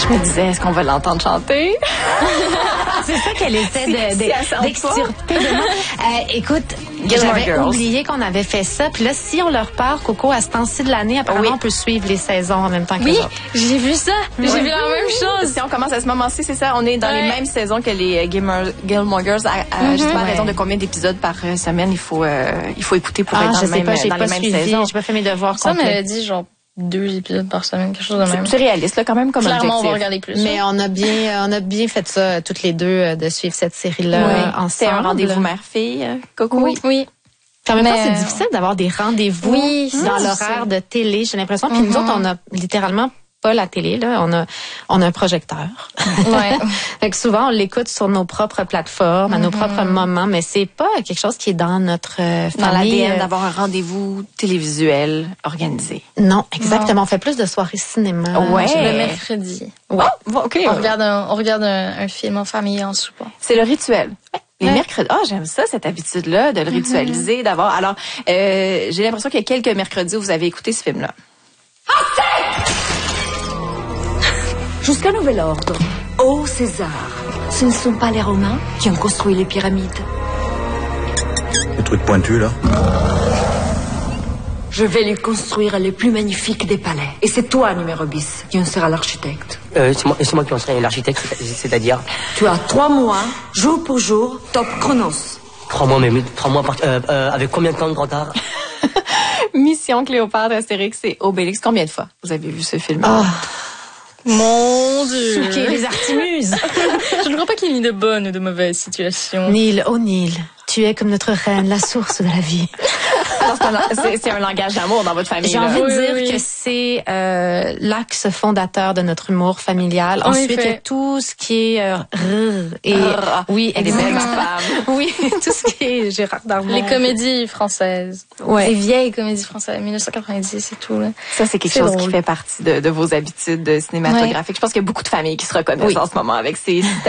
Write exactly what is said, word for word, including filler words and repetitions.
Je me disais, est-ce qu'on va l'entendre chanter? C'est ça qu'elle essaie de, de, d'extirper de moi. Euh, écoute, Gilmore j'avais Girls. oublié qu'on avait fait ça. Puis là, si on leur part, Coco, à ce temps-ci de l'année, apparemment, Oui. on peut suivre les saisons en même temps que Oui, les autres. j'ai vu ça. Oui. J'ai vu la même chose. Si on commence à ce moment-ci, c'est ça, on est dans Ouais. les mêmes saisons que les euh, Gilmore, Gilmore Girls. À, à, justement, à Ouais. raison de combien d'épisodes par euh, semaine il faut, euh, il faut écouter pour Ah, être dans, je le sais même, pas, j'ai dans pas les mêmes suivi, saisons. j'ai pas fait mes devoirs Ça complets. m'avait dit genre deux épisodes par semaine, quelque chose de même. C'est c'est réaliste, là, quand même, comme Clairement, on va objectif. regarder plus. Mais on a bien, on a bien fait ça euh, toutes les deux euh, de suivre cette série-là Oui. euh, ensemble. C'est un rendez-vous mère-fille, euh, Coco? Oui, oui. Puis en même temps, Mais, c'est euh, difficile d'avoir des rendez-vous Oui, dans c'est l'horaire difficile. de télé, j'ai l'impression. Puis nous Mhm. autres, on a littéralement pas la télé, là. On a, on a un projecteur. Ouais. Fait que souvent, on l'écoute sur nos propres plateformes, à nos propres moments, mais c'est pas quelque chose qui est dans notre euh, Dans famille. l'A D N euh, d'avoir un rendez-vous télévisuel organisé. Non, exactement. On fait plus de soirées cinéma. Ouais. Le mercredi. Ouais. Oh, bon, OK. On regarde un, on regarde un, un film en famille en soupant. C'est le rituel. Les Ouais. mercredis. Ah, j'aime ça, cette habitude-là, de le ritualiser, d'avoir. Alors, euh, j'ai l'impression qu'il y a quelques mercredis où vous avez écouté ce film-là. Jusqu'à nouvel ordre. Ô César, ce ne sont pas les Romains qui ont construit les pyramides. Les trucs pointus, là. Je vais lui construire les plus magnifiques des palais. Et c'est toi, numéro bis, qui en sera l'architecte. Euh, c'est moi, c'est moi qui en serai l'architecte, c'est- c'est-à-dire Tu as trois mois, jour pour jour, top chronos. trois mois, mais mais trois mois, par- euh, euh, avec combien de temps de retard? Mission Cléopâtre, Astérix et Obélix. Combien de fois vous avez vu ce film? Ah, Mon Dieu. OK, les Artimuses. Je ne crois pas qu'il y ait ni de bonnes ou de mauvaises situations. Nil, oh Nil, tu es comme notre reine, la source de la vie. Alors, c'est un, c'est- c'est un langage d'amour dans votre famille. J'ai là. envie de Oui, dire oui. que c'est euh, l'axe fondateur de notre humour familial. En Ensuite, il y a effet. tout ce qui est euh, rrr et Rrr. oui, Elle est belle, ma exactement. femme. Oui, tout ce qui est Gérard Darmon. Les comédies françaises. Ouais. Les vieilles comédies françaises, dix-neuf cent quatre-vingt-dix et tout, là. Ça, c'est quelque C'est chose drôle. qui fait partie de, de vos habitudes cinématographiques. Je pense qu'il y a beaucoup de familles qui se reconnaissent Oui. en ce moment avec ces